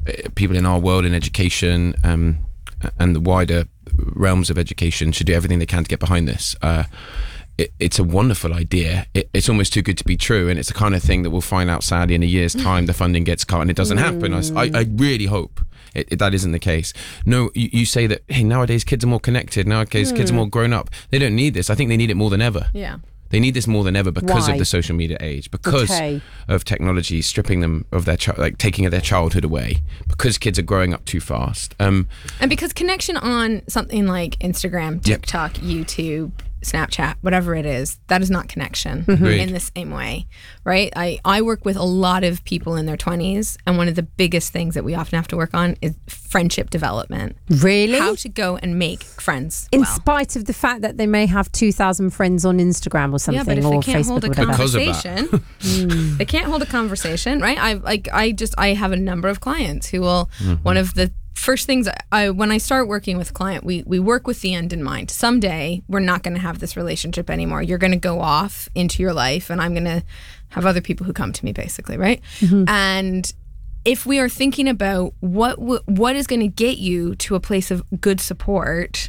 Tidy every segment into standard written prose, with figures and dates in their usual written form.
people in our world in education and the wider realms of education should do everything they can to get behind this. It's a wonderful idea. It's almost too good to be true, and it's the kind of thing that we'll find out sadly in a year's time. The funding gets cut and it doesn't happen. I really hope that isn't the case. No, you say that, hey, nowadays kids are more connected, nowadays kids are more grown up. They don't need this. I think they need it more than ever. Yeah. They need this more than ever because of the social media age, because of technology stripping them of their taking their childhood away, because kids are growing up too fast. And because connection on something like Instagram, TikTok, YouTube, Snapchat, whatever it is, that is not connection in the same way, right? I work with a lot of people in their 20s, and one of the biggest things that we often have to work on is friendship development. Really? How to go and make friends. In spite of the fact that they may have 2,000 friends on Instagram or something, but if or they can't Facebook, hold a conversation, they can't hold a conversation, right? I have a number of clients who will, one of the first things when I start working with a client, we work with the end in mind. Someday we're not going to have this relationship anymore. You're going to go off into your life, and I'm going to have other people who come to me, basically, right? And if we are thinking about what is going to get you to a place of good support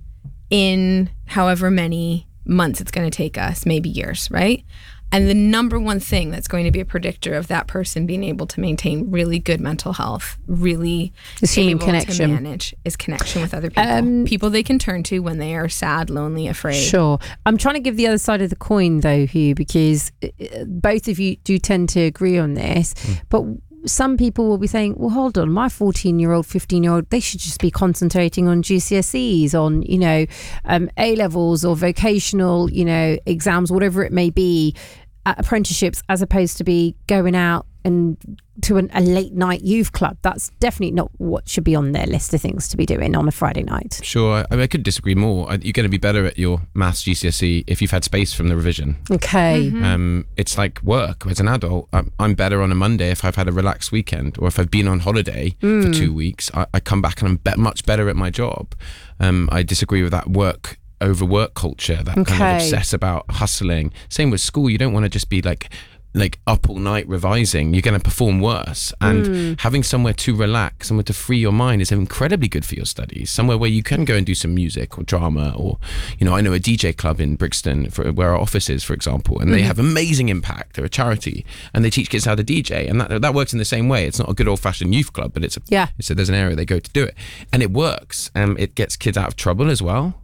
in however many months it's going to take us, maybe years, right? And the number one thing that's going to be a predictor of that person being able to maintain really good mental health, really able to manage, is connection with other people. People they can turn to when they are sad, lonely, afraid. Sure. I'm trying to give the other side of the coin though, Hugh, because both of you do tend to agree on this, but some people will be saying, well, hold on, my 14-year-old, 15-year-old, they should just be concentrating on GCSEs, on, A-levels or vocational, exams, whatever it may be, apprenticeships, as opposed to be going out and to a late night youth club. That's definitely not what should be on their list of things to be doing on a Friday night. Sure, I could disagree more. You're going to be better at your maths GCSE if you've had space from the revision. Okay. It's like work. As an adult, I'm better on a Monday if I've had a relaxed weekend, or if I've been on holiday for 2 weeks. I come back and I'm much better at my job. I disagree with that overwork culture, that kind of obsess about hustling. Same with school. You don't want to just be like up all night revising. You're going to perform worse. And having somewhere to relax, somewhere to free your mind is incredibly good for your studies. Somewhere where you can go and do some music or drama, or I know a DJ club in Brixton where our office is, for example, and they have amazing impact. They're a charity and they teach kids how to DJ, and that works in the same way. It's not a good old-fashioned youth club, but there's an area they go to do it, and it works. It gets kids out of trouble as well.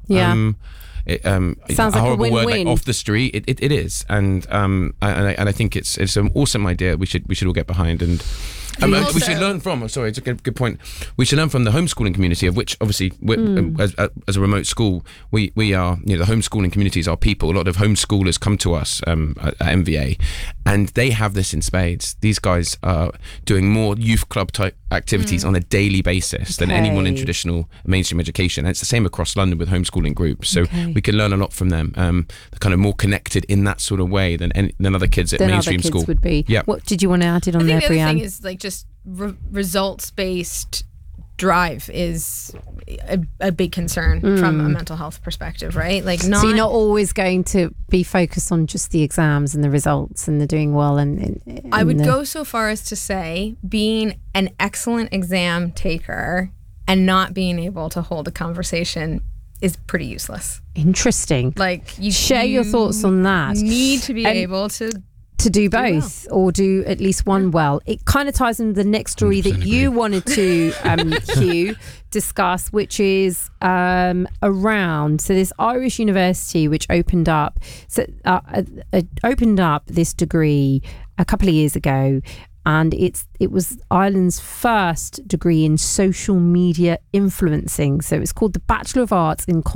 Sounds like a win-win. Word, like off the street, it is, and I think it's an awesome idea. We should all get behind, and we should learn from. Sorry, it's a good point. We should learn from the homeschooling community, of which obviously as a remote school, we are. The homeschooling community is our people. A lot of homeschoolers come to us at MVA, and they have this in spades. These guys are doing more youth club type activities on a daily basis than anyone in traditional mainstream education. And it's the same across London with homeschooling groups. So we can learn a lot from them. They're kind of more connected in that sort of way than other kids at mainstream school would be. Yeah. What did you want to add it on there, Brianne? I think the other thing is just results-based drive is a big concern from a mental health perspective, right? So you're not always going to be focused on just the exams and the results and the doing well. And I would go so far as to say being an excellent exam taker and not being able to hold a conversation is pretty useless. Interesting. You share your thoughts on that. Need to be able to do both or do at least one well. It kind of ties into the next story that you wanted to, Hugh, discuss, which is around this Irish university which opened up this degree a couple of years ago, and it was Ireland's first degree in social media influencing. So it's called the Bachelor of Arts in